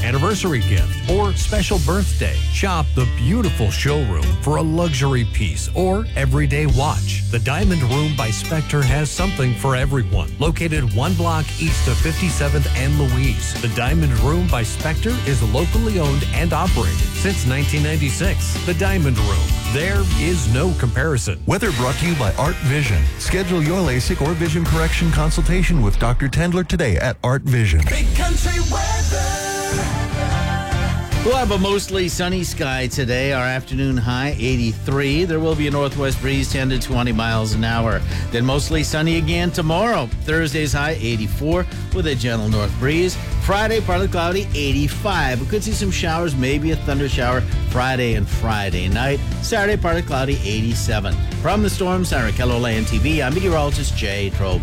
anniversary gift, or special birthday. Shop the beautiful showroom for a luxury piece or everyday watch. The Diamond Room by Spectre has something for everyone. Located 1 block east of 57th and Louise, the Diamond Room by Spectre is locally owned and operated since 1996. The Diamond Room. There is no comparison. Weather brought to you by Art Vision. Schedule your LASIK or vision correction consultation with Dr. Tendler today at Art Vision. Big country weather. We'll have a mostly sunny sky today. Our afternoon high, 83. There will be a northwest breeze, 10 to 20 miles an hour. Then mostly sunny again tomorrow. Thursday's high, 84, with a gentle north breeze. Friday, partly cloudy, 85. We could see some showers, maybe a thunder shower Friday and Friday night. Saturday, partly cloudy, 87. From the Storm Center, KELOLAND TV, I'm meteorologist Jay Trobe.